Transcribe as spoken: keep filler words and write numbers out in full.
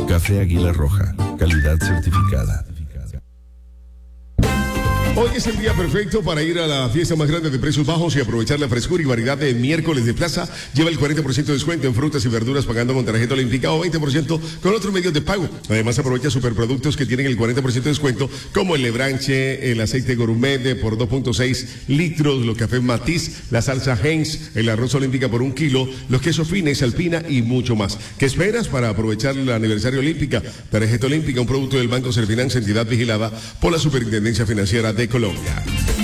Café Águila Roja, calidad certificada. Hoy es el día perfecto para ir a la fiesta más grande de precios bajos y aprovechar la frescura y variedad de miércoles de plaza. Lleva el cuarenta por ciento de descuento en frutas y verduras pagando con tarjeta olímpica o veinte por ciento con otros medios de pago. Además, aprovecha superproductos que tienen el cuarenta por ciento de descuento, como el lebranche, el aceite gourmet de por dos punto seis litros, los cafés Matiz, la salsa Heinz, el arroz olímpica por un kilo, los quesos fines, alpina y mucho más. ¿Qué esperas para aprovechar el aniversario olímpica? Tarjeta olímpica, un producto del Banco Serfinanza, entidad vigilada por la Superintendencia Financiera de Colombia.